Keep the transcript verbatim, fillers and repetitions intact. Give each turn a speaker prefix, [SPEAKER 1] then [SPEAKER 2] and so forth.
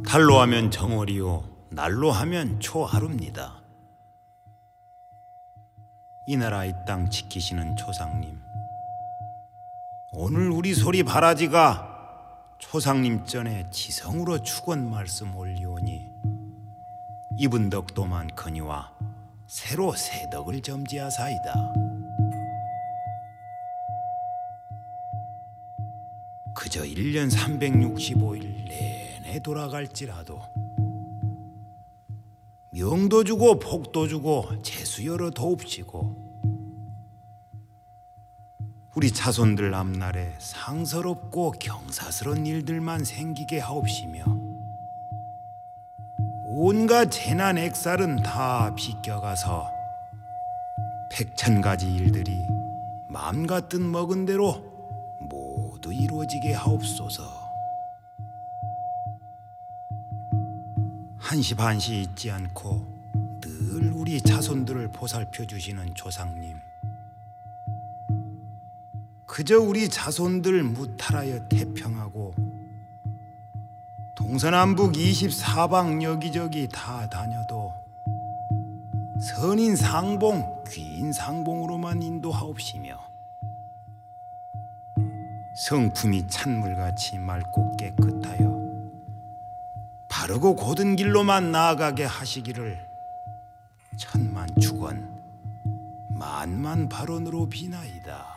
[SPEAKER 1] 달로 하면 정월이요 날로 하면 초하루입니다. 이 나라 이 땅 지키시는 조상님, 오늘 우리 소리 바라지가 조상님 전에 지성으로 축원 말씀 올리오니 입은 덕도 많거니와 새로 새 덕을 점지하사이다. 그저 일 년 삼백육십오 일 내내 돌아갈지라도 명도 주고 복도 주고 재수여러 도웁시고 우리 자손들 앞날에 상서롭고 경사스러운 일들만 생기게 하옵시며 온갖 재난 액살은 다 비껴가서 백천가지 일들이 마음 같은 먹은 대로 모두 이루어지게 하옵소서. 한시 반시 잊지 않고 늘 우리 자손들을 보살펴 주시는 조상님, 그저 우리 자손들 무탈하여 태평하고 동서남북 이십사방 여기저기 다 다녀도 선인 상봉, 귀인 상봉으로만 인도하옵시며 성품이 찬물같이 맑고 깨끗하여 바르고 곧은 길로만 나아가게 하시기를 천만 축원 만만 발언으로 비나이다.